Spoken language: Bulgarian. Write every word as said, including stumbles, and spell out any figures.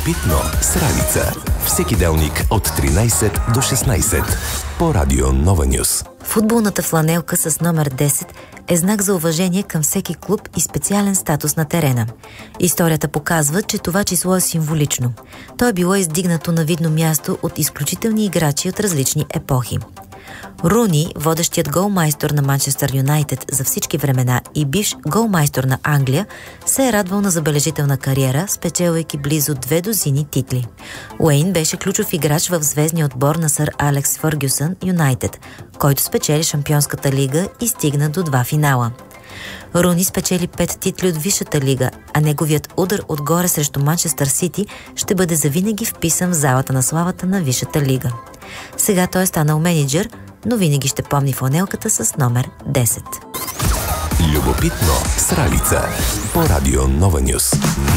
Любопитно с Ралица. Всеки делник от тринайсет до шестнайсет по Радио Нова Нюс. Футболната фланелка с номер десет е знак за уважение към всеки клуб и специален статус на терена. Историята показва, че това число е символично. То е било издигнато на видно място от изключителни играчи от различни епохи. Руни, водещият голмайстор на Манчестър Юнайтед за всички времена и бивш голмайстор на Англия, се е радвал на забележителна кариера, спечелвайки близо две дозини титли. Уейн беше ключов играч в звездния отбор на сър Алекс Фъргюсън Юнайтед, който спечели Шампионската лига и стигна до два финала. Руни спечели пет титли от Висшата лига, а неговият удар отгоре срещу Манчестър Сити ще бъде завинаги вписан в залата на славата на Висшата лига. Сега той е станал менеджер, но винаги ще помни фланелката с номер десет. Любопитно с Ралица по Радио Нова Нюс.